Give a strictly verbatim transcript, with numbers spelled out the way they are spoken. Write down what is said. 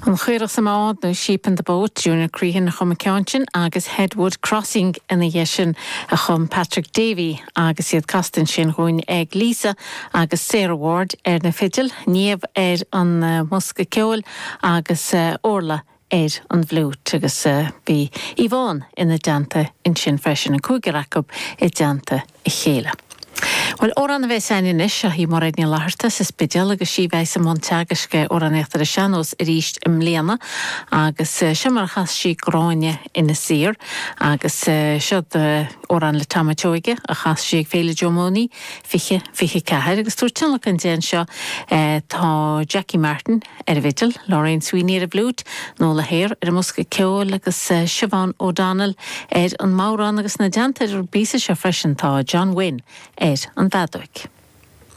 An chuireach sa mád nó sípan de bót dúna críhan na chum ceantin agus Headwood Crossing ina dhéisin a chum Patrick Davy agus iad castan sin chuin ag Lisa agus Sarah Ward ar na fidil, níamh ar an uh, musca ceol agus uh, orla ar an bhlút agus uh, bí Yvonne ina deanta in sin freisin an cúgaracab i deanta i chéile. Well, oran bheith sainin is a hí mar éidní láhartas is bidil agus sí bheith sa monteagasce oran éachtar a seanos i ríist im léana agus uh, semar chas sí gráine ina sír agus uh, siod uh, oran le tamateoige a chas sí ag féile Jomóní fiche fiche cehair agus túr tinlach an déan seo uh, tá Jackie Martin ar vidil, Lorraine Sweeney ar a bhlút, nó le héir ar a musca ceol agus uh, Siobhan O'Donnell ar an márán agus na deanta ar bísa seo freisin tá John Wynne ar an bhadóig.